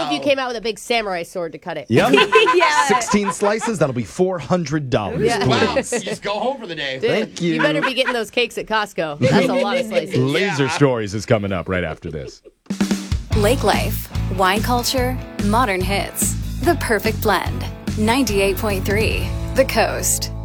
if you came out with a big samurai sword to cut it. Yep. Yeah. 16 slices, that'll be $400. Yeah. Wow. Please. You just go home for the day. Dude, Thank you. You better be getting those cakes at Costco. That's a lot of slices. Laser Stories is coming up right after this. Lake Life, wine culture, modern hits. The perfect blend. 98.3 The Coast.